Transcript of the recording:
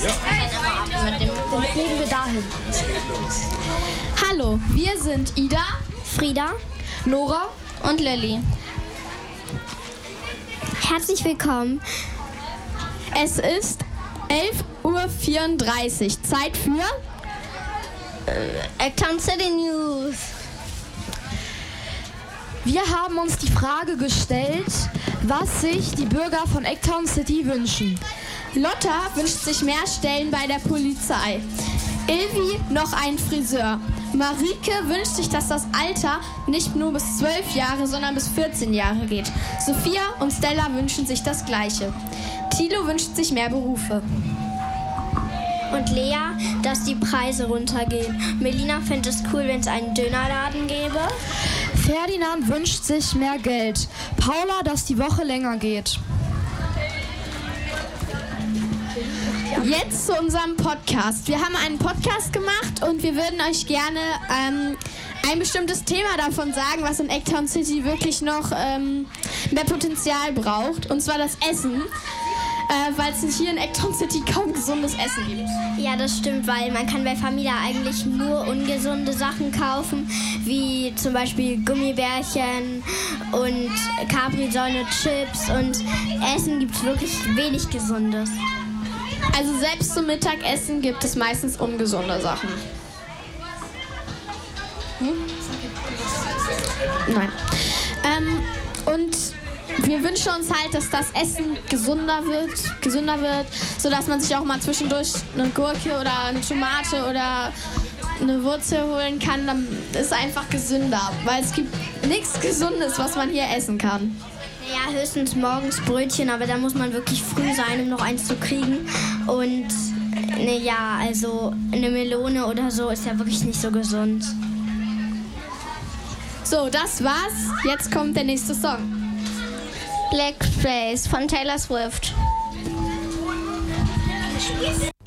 Dann gehen wir dahin. Hallo, wir sind Ida, Frieda Nora und Lilly. Herzlich willkommen. Es ist 11:34 Uhr. Zeit für Ecktown City News. Wir haben uns die Frage gestellt, was sich die Bürger von Ecktown City wünschen. Lotta wünscht sich mehr Stellen bei der Polizei. Ilvi noch einen Friseur. Marike wünscht sich, dass das Alter nicht nur bis 12 Jahre, sondern bis 14 Jahre geht. Sophia und Stella wünschen sich das Gleiche. Thilo wünscht sich mehr Berufe. Und Lea, dass die Preise runtergehen. Melina findet es cool, wenn es einen Dönerladen gäbe. Ferdinand wünscht sich mehr Geld. Paula, dass die Woche länger geht. Jetzt zu unserem Podcast. Wir haben einen Podcast gemacht und wir würden euch gerne ein bestimmtes Thema davon sagen, was in Ecktown City wirklich noch mehr Potenzial braucht. Und zwar das Essen, weil es hier in Ecktown City kaum gesundes Essen gibt. Ja, das stimmt, weil man kann bei Familia eigentlich nur ungesunde Sachen kaufen, wie zum Beispiel Gummibärchen und Capri-Sonne, Chips, und Essen gibt es wirklich wenig Gesundes. Also selbst zum Mittagessen gibt es meistens ungesunde Sachen. Nein. Und wir wünschen uns halt, dass das Essen gesünder wird, sodass man sich auch mal zwischendurch eine Gurke oder eine Tomate oder eine Wurzel holen kann. Dann ist es einfach gesünder, weil es gibt nichts Gesundes, was man hier essen kann. Ja, höchstens morgens Brötchen, aber da muss man wirklich früh sein, um noch eins zu kriegen. Und also eine Melone oder so ist ja wirklich nicht so gesund. So, das war's. Jetzt kommt der nächste Song. Black Space von Taylor Swift.